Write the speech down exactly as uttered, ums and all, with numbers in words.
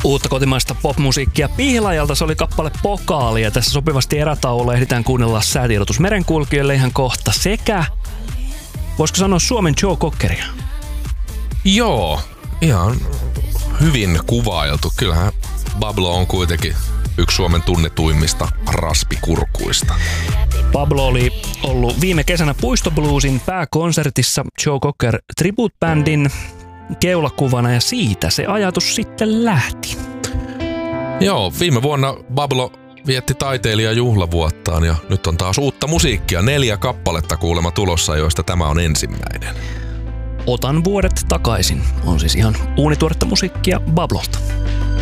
Uutta kotimaista popmusiikkia Pihlajalta, se oli kappale Pokaali, ja tässä sopivasti erätauolla ehditään kuunnella säätiedotus merenkulkijoille ihan kohta sekä, voisiko sanoa, Suomen Joe Cockeria? Joo, ihan hyvin kuvailtu. Kyllähän Pablo on kuitenkin yksi Suomen tunnetuimmista raspikurkuista. Pablo oli ollut viime kesänä Puistobluesin pääkonsertissa Joe Cocker Tribute Bandin keulakuvana, ja siitä se ajatus sitten lähti. Joo, viime vuonna Pablo vietti taiteilijan juhlavuottaan ja nyt on taas uutta musiikkia. Neljä kappaletta kuulemma tulossa, joista tämä on ensimmäinen. Otan vuodet takaisin on siis ihan uunituoretta musiikkia Pablolta.